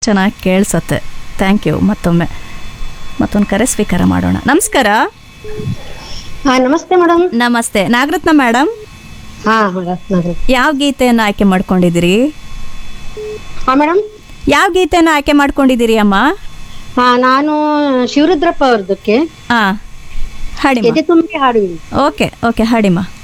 ಚೆನ್ನಾಗಿ ಕೇಳಿಸತ್ತೆ. Thank you. ಮತ್ತೊಂದು ಕರೆ ಸ್ವೀಕಾರ ಮಾಡೋಣ. ನಮಸ್ಕಾರ. ಹಾ ನಮಸ್ತೆ ಮೇಡಮ್. ನಮಸ್ತೆ ನಾಗರತ್ನ ಮೇಡಮ್. ಹಾ ಮೇಡಮ್. ಯಾವ ಗೀತೆಯನ್ನು ಆಯ್ಕೆ ಮಾಡ್ಕೊಂಡಿದ್ದೀರಿ? ಹಾ ಮೇಡಮ್. ಯಾವ ಗೀತೆಯನ್ನು ಆಯ್ಕೆ ಮಾಡ್ಕೊಂಡಿದ್ದೀರಿ ಅಮ್ಮ? ಹಾ ನಾನು ಶಿವರುದ್ರಪ್ಪ ಅವ್ರದಕ್ಕೆ ಹಾಂ, ಹಾಡಿಮ್ಮ. ಎದೆ ತುಂಬಿ ಹಾಡುವಿನಿ. ಓಕೆ ಹಾಡಿಮ್ಮ.